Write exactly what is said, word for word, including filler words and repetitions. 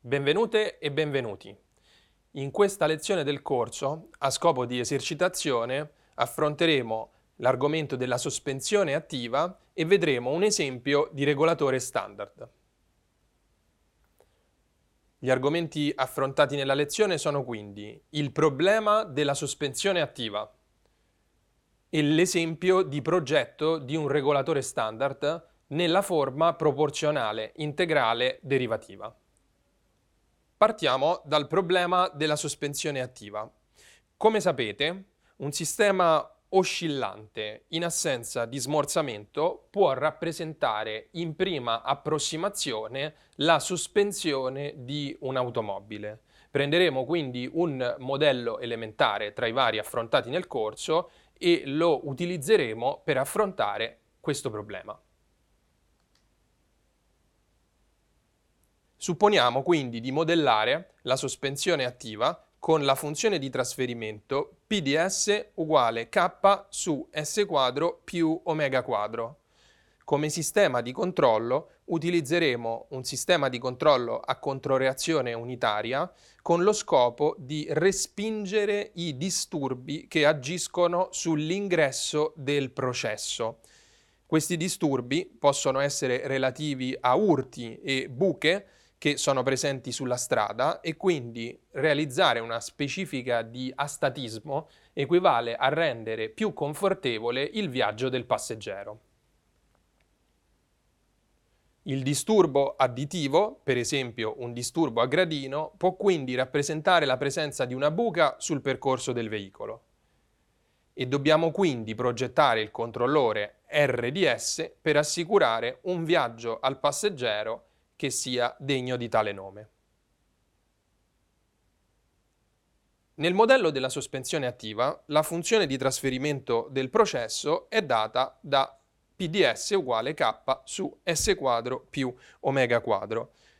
Benvenute e benvenuti. In questa lezione del corso, a scopo di esercitazione, affronteremo l'argomento della sospensione attiva e vedremo un esempio di regolatore standard. Gli argomenti affrontati nella lezione sono quindi il problema della sospensione attiva e l'esempio di progetto di un regolatore standard nella forma proporzionale integrale derivativa. Partiamo dal problema della sospensione attiva. Come sapete, un sistema oscillante in assenza di smorzamento può rappresentare in prima approssimazione la sospensione di un'automobile. Prenderemo quindi un modello elementare tra i vari affrontati nel corso e lo utilizzeremo per affrontare questo problema. Supponiamo quindi di modellare la sospensione attiva con la funzione di trasferimento P di S uguale K su S quadro più omega quadro. Come sistema di controllo utilizzeremo un sistema di controllo a controreazione unitaria con lo scopo di respingere i disturbi che agiscono sull'ingresso del processo. Questi disturbi possono essere relativi a urti e buche che sono presenti sulla strada e quindi realizzare una specifica di astatismo equivale a rendere più confortevole il viaggio del passeggero. Il disturbo additivo, per esempio un disturbo a gradino, può quindi rappresentare la presenza di una buca sul percorso del veicolo. E dobbiamo quindi progettare il controllore R D S per assicurare un viaggio al passeggero che sia degno di tale nome. Nel modello della sospensione attiva, la funzione di trasferimento del processo è data da P di S uguale K su S quadro più omega quadro.